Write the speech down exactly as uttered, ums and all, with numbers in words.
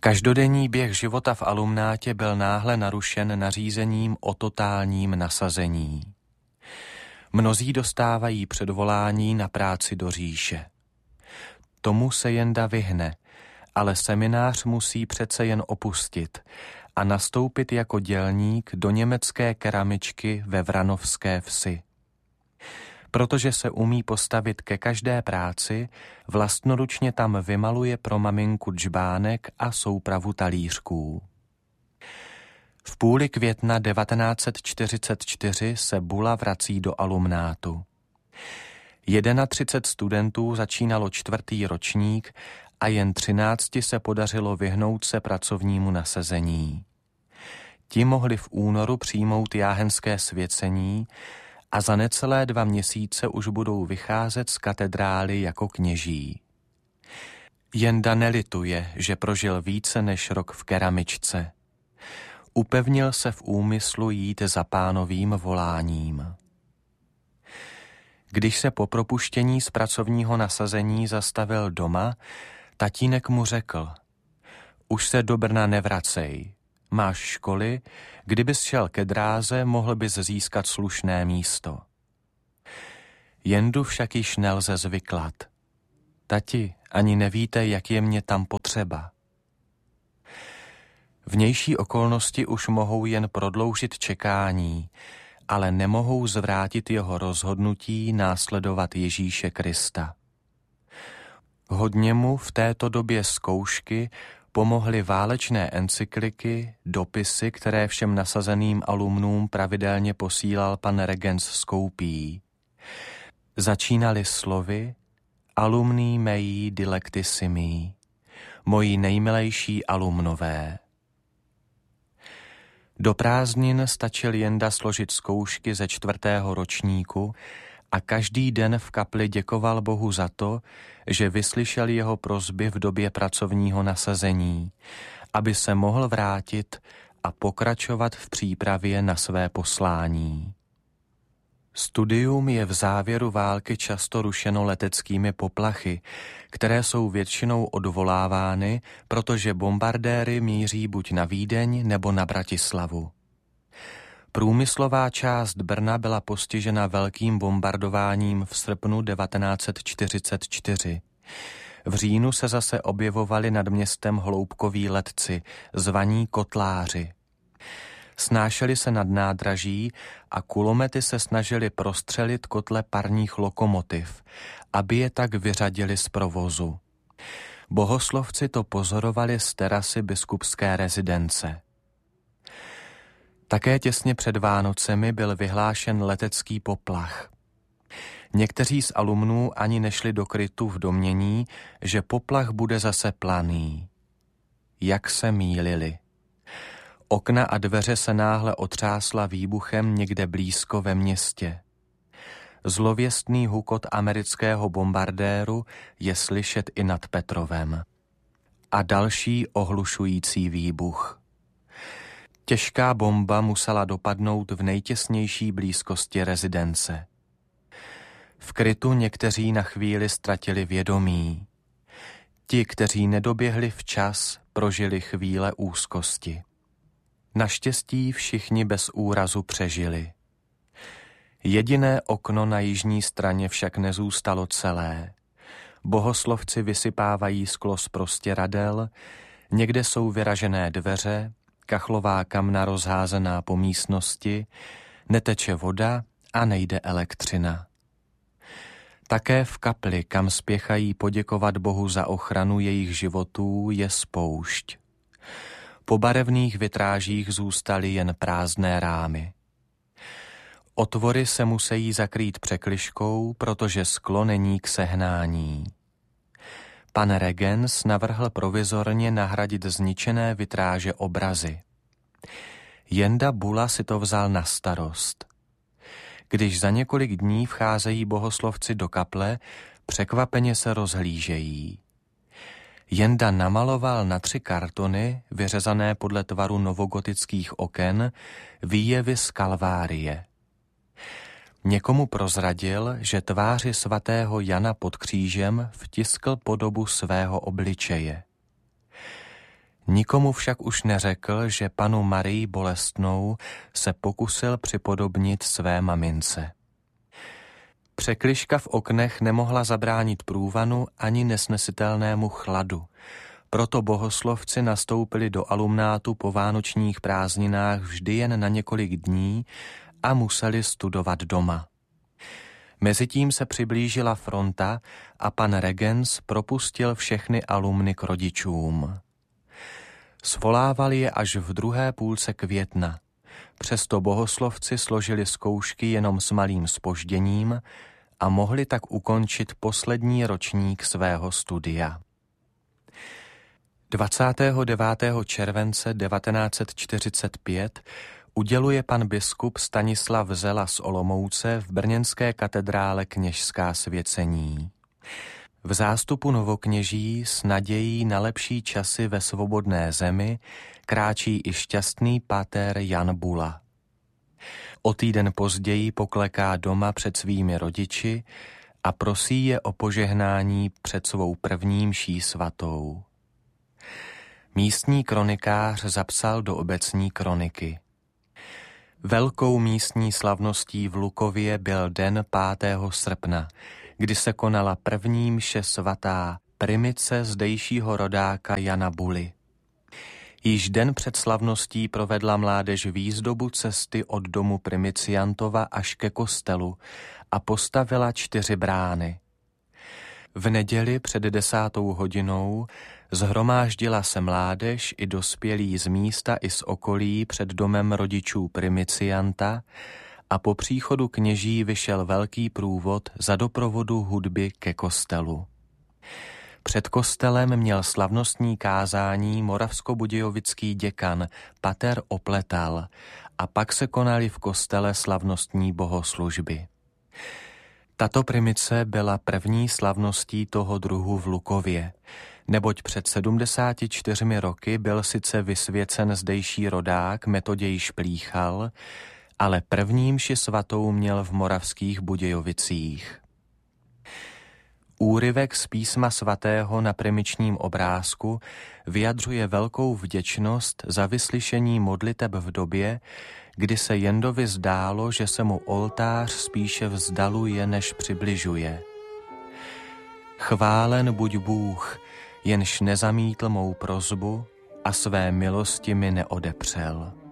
Každodenní běh života v alumnátě byl náhle narušen nařízením o totálním nasazení. Mnozí dostávají předvolání na práci do říše. Tomu se Jenda vyhne, ale seminář musí přece jen opustit a nastoupit jako dělník do německé keramičky ve Vranovské Vsi. Protože se umí postavit ke každé práci, vlastnoručně tam vymaluje pro maminku džbánek a soupravu talířků. V půli května devatenáct set čtyřicet čtyři se Bula vrací do alumnátu. třicet jedna studentů začínalo čtvrtý ročník a jen třinácti se podařilo vyhnout se pracovnímu nasazení. Ti mohli v únoru přijmout jáhenské svěcení a za necelé dva měsíce už budou vycházet z katedrály jako kněží. Jenda nelituje, že prožil více než rok v keramičce. Upevnil se v úmyslu jít za Pánovým voláním. Když se po propuštění z pracovního nasazení zastavil doma, tatínek mu řekl: už se do Brna nevracej, máš školy, kdybys šel ke dráze, mohl bys získat slušné místo. Jendu však již nelze zvyklat. Tati, ani nevíte, jak je mě tam potřeba. Vnější okolnosti už mohou jen prodloužit čekání, ale nemohou zvrátit jeho rozhodnutí následovat Ježíše Krista. Hodně mu v této době zkoušky pomohly válečné encykliky, dopisy, které všem nasazeným alumnům pravidelně posílal pan Regens z Koupí. Začínaly slovy Alumni mei dilectissimi, moji nejmilejší alumnové. Do prázdnin stačil Jenda složit zkoušky ze čtvrtého ročníku a každý den v kapli děkoval Bohu za to, že vyslyšel jeho prosby v době pracovního nasazení, aby se mohl vrátit a pokračovat v přípravě na své poslání. Studium je v závěru války často rušeno leteckými poplachy, které jsou většinou odvolávány, protože bombardéry míří buď na Vídeň nebo na Bratislavu. Průmyslová část Brna byla postižena velkým bombardováním v srpnu devatenáct set čtyřicet čtyři. V říjnu se zase objevovali nad městem hloubkoví letci, zvaní kotláři. Snášeli se nad nádraží a kulomety se snažili prostřelit kotle parních lokomotiv, aby je tak vyřadili z provozu. Bohoslovci to pozorovali z terasy biskupské rezidence. Také těsně před Vánocemi byl vyhlášen letecký poplach. Někteří z alumnů ani nešli do krytu v domnění, že poplach bude zase planý. Jak se mýlili. Okna a dveře se náhle otřásla výbuchem někde blízko ve městě. Zlověstný hukot amerického bombardéru je slyšet i nad Petrovem. A další ohlušující výbuch. Těžká bomba musela dopadnout v nejtěsnější blízkosti rezidence. V krytu někteří na chvíli ztratili vědomí. Ti, kteří nedoběhli včas, prožili chvíle úzkosti. Naštěstí všichni bez úrazu přežili. Jediné okno na jižní straně však nezůstalo celé. Bohoslovci vysypávají sklo z prostěradel, někde jsou vyražené dveře, kachlová kamna rozházená po místnosti, neteče voda a nejde elektřina. Také v kapli, kam spěchají poděkovat Bohu za ochranu jejich životů, je spoušť. Po barevných vitrážích zůstaly jen prázdné rámy. Otvory se musí zakrýt překližkou, protože sklo není k sehnání. Pan Regens navrhl provizorně nahradit zničené vitráže obrazy. Jenda Bula si to vzal na starost. Když za několik dní vcházejí bohoslovci do kaple, překvapeně se rozhlížejí. Jenda namaloval na tři kartony, vyřezané podle tvaru novogotických oken, výjevy z Kalvárie. Někomu prozradil, že tváři svatého Jana pod křížem vtiskl podobu svého obličeje. Nikomu však už neřekl, že panu Marii Bolestnou se pokusil připodobnit své mamince. Překližka v oknech nemohla zabránit průvanu ani nesnesitelnému chladu. Proto bohoslovci nastoupili do alumnátu po vánočních prázdninách vždy jen na několik dní a museli studovat doma. Mezitím se přiblížila fronta a pan regens propustil všechny alumny k rodičům. Svolával je až v druhé půlce května. Přesto bohoslovci složili zkoušky jenom s malým zpožděním a mohli tak ukončit poslední ročník svého studia. dvacátého devátého července devatenáct set čtyřicet pět uděluje pan biskup Stanislav Zela z Olomouce v brněnské katedrále kněžská svěcení. V zástupu novokněží s nadějí na lepší časy ve svobodné zemi kráčí i šťastný pater Jan Bula. O týden později pokleká doma před svými rodiči a prosí je o požehnání před svou první mší svatou. Místní kronikář zapsal do obecní kroniky. Velkou místní slavností v Lukově byl den pátého srpna, kdy se konala první mše svatá primice zdejšího rodáka Jana Buly. Již den před slavností provedla mládež výzdobu cesty od domu Primiciantova až ke kostelu a postavila čtyři brány. V neděli před desátou hodinou zhromáždila se mládež i dospělí z místa i z okolí před domem rodičů Primicianta a po příchodu kněží vyšel velký průvod za doprovodu hudby ke kostelu. Před kostelem měl slavnostní kázání moravskobudějovický děkan pater Opletal a pak se konaly v kostele slavnostní bohoslužby. Tato primice byla první slavností toho druhu v Lukově, neboť před sedmdesáti čtyřmi roky byl sice vysvěcen zdejší rodák Metoděj Šplíchal, ale první mši svatou měl v Moravských Budějovicích. Úryvek z písma svatého na primičním obrázku vyjadřuje velkou vděčnost za vyslyšení modliteb v době, kdy se Jendovi zdálo, že se mu oltář spíše vzdaluje, než přibližuje. Chválen buď Bůh, jenž nezamítl mou prosbu a své milosti mi neodepřel.